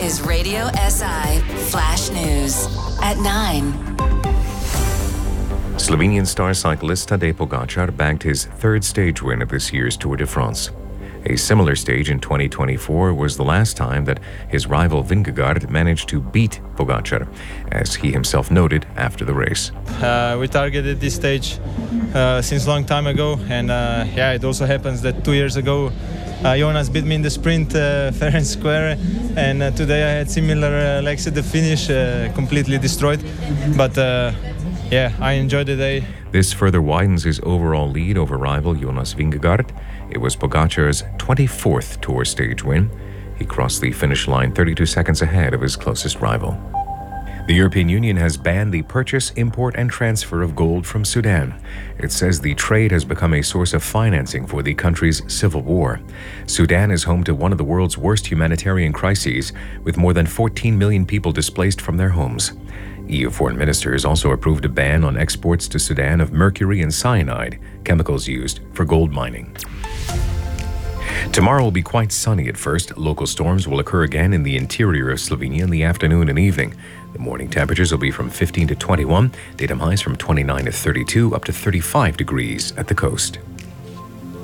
is Radio SI Flash News at 9. Slovenian star cyclist Tadej Pogačar bagged his third stage win of this year's Tour de France. A similar stage in 2024 was the last time that his rival Vingegaard managed to beat Pogačar, as he himself noted after the race. We targeted this stage since a long time ago, and it also happens that 2 years ago Jonas beat me in the sprint fair and square, and today I had similar legs at the finish, completely destroyed, but I enjoyed the day. This further widens his overall lead over rival Jonas Vingegaard. It was Pogačar's 24th Tour stage win. He crossed the finish line 32 seconds ahead of his closest rival. The European Union has banned the purchase, import, and transfer of gold from Sudan. It says the trade has become a source of financing for the country's civil war. Sudan is home to one of the world's worst humanitarian crises, with more than 14 million people displaced from their homes. EU foreign ministers also approved a ban on exports to Sudan of mercury and cyanide, chemicals used for gold mining. Tomorrow will be quite sunny at first. Local storms will occur again in the interior of Slovenia in the afternoon and evening. The morning temperatures will be from 15 to 21, daytime highs from 29 to 32 up to 35 degrees at the coast.